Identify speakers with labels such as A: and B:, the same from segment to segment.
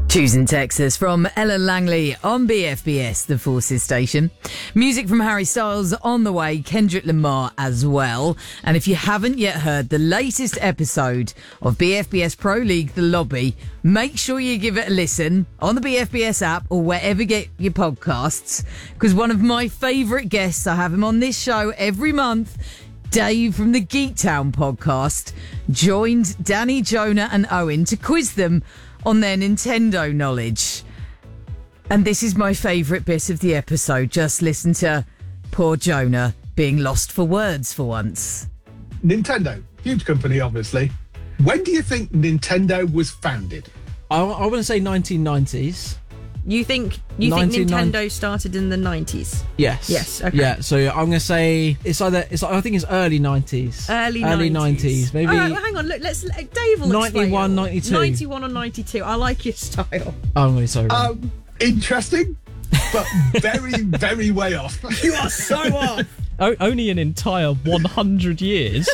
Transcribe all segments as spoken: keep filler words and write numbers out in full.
A: Choosing Texas from Ella Langley on B F B S, the Forces station. Music from Harry Styles on the way, Kendrick Lamar as well. And if you haven't yet heard the latest episode of B F B S Pro League The Lobby, make sure you give it a listen on the B F B S app or wherever you get your podcasts, because one of my favourite guests, I have him on this show every month, Dave from the Geek Town podcast, joined Danny, Jonah and Owen to quiz them on their Nintendo knowledge. And this is my favourite bit of the episode. Just listen to poor Jonah being lost for words for once.
B: Nintendo, huge company, obviously. When do you think Nintendo was founded?
C: I, I want to say nineteen nineties.
D: You think you think
C: ninety-nine
D: Nintendo started in the nineties?
C: Yes.
D: Yes, okay.
C: Yeah, so I'm going to say it's either, it's I think it's early nineties.
D: Early,
C: early
D: nineties.
C: nineties. Maybe.
D: All right, well, hang on. Look, let's let Dave will explain
C: ninety-one,
D: it.
C: ninety-two.
D: ninety-one or ninety-two. I like your style.
C: Oh, I'm really sorry.
B: Um, interesting, but very, very way off.
D: You are so off.
E: O- only an entire one hundred years.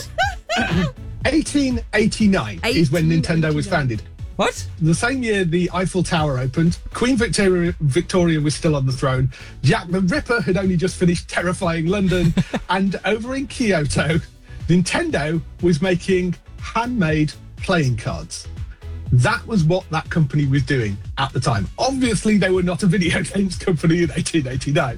B: eighteen eighty-nine is when Nintendo was founded.
C: What?
B: The same year the Eiffel Tower opened, Queen Victoria, Victoria was still on the throne, Jack the Ripper had only just finished terrifying London, and over in Kyoto, Nintendo was making handmade playing cards. That was what that company was doing at the time. Obviously, they were not a video games company in eighteen eighty-nine.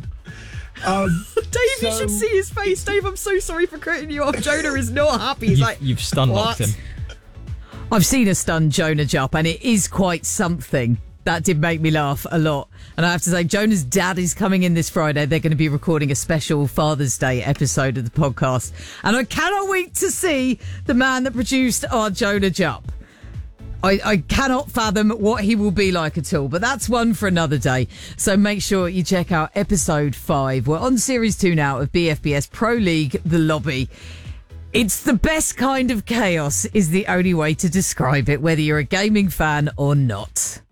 B: Um,
D: Dave,
B: so...
D: you should see his face. Dave, I'm so sorry for cutting you off. Jonah is not happy. He's
E: you,
D: like,
E: you've stun locked
D: what?
E: him.
A: I've seen a stunned Jonah jump, and it is quite something. That did make me laugh a lot. And I have to say, Jonah's dad is coming in this Friday. They're going to be recording a special Father's Day episode of the podcast. And I cannot wait to see the man that produced our Jonah jump. I, I cannot fathom what he will be like at all, but that's one for another day. So make sure you check out episode five. We're on series two now of B F B S Pro League The Lobby. It's the best kind of chaos is the only way to describe it, whether you're a gaming fan or not.